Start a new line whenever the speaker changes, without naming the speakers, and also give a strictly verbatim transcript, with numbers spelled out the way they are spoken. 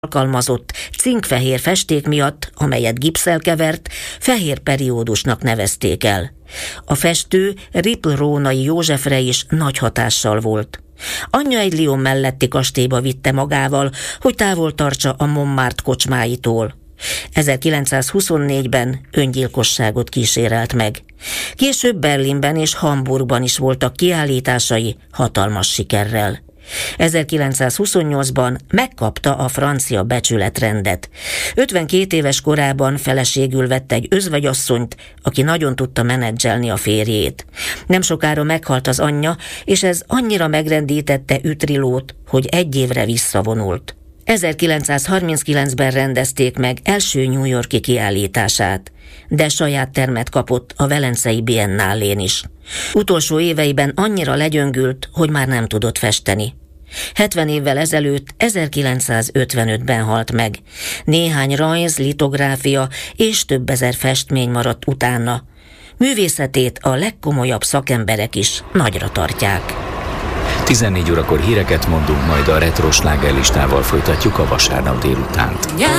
alkalmazott cinkfehér festék miatt, amelyet gipsszel kevert, fehér periódusnak nevezték el. A festő Ripl rónai Józsefre is nagy hatással volt. Anyja egy Lyon melletti kastélyba vitte magával, hogy távol tartsa a Montmartre kocsmáitól. ezerkilencszázhuszonnégyben öngyilkosságot kísérelt meg. Később Berlinben és Hamburgban is voltak kiállításai hatalmas sikerrel. ezerkilencszázhuszonnyolcban megkapta a francia becsületrendet. ötvenkét éves korában feleségül vett egy özvegyasszonyt, aki nagyon tudta menedzselni a férjét. Nem sokára meghalt az anyja, és ez annyira megrendítette Utrilót, hogy egy évre visszavonult. ezerkilencszázharminckilencben rendezték meg első New York-i kiállítását, de saját termet kapott a Velencei Biennálén is. Utolsó éveiben annyira legyöngült, hogy már nem tudott festeni. hetven évvel ezelőtt, ezerkilencszázötvenötben halt meg. Néhány rajz, litográfia és több ezer festmény maradt utána. Művészetét a legkomolyabb szakemberek is nagyra tartják.
tizennégy órakor híreket mondunk, majd a retro slágerlistával folytatjuk a vasárnap délutánt.